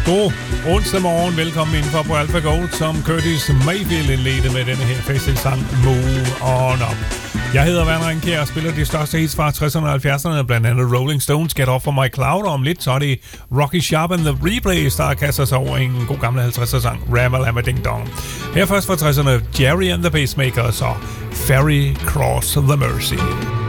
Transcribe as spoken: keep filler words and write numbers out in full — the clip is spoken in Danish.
God onsdag morgen. Velkommen indenfor på Alpha Gold, som Curtis Mayfield indledte med denne her festivalsang Move On Up. Jeg hedder Werner Ringkjær og spiller de største hits fra tresserne og halvfjerdserne, blandt andet Rolling Stones, Get Off of My Cloud, og om lidt så er det Rocky Sharp and the Replays, der kaster sig over en god gamle halvtredser-sang, Ram-a-Lam-a Ding Dong. Her først fra tresserne, Jerry and the Pacemakers og Ferry Cross the Mersey.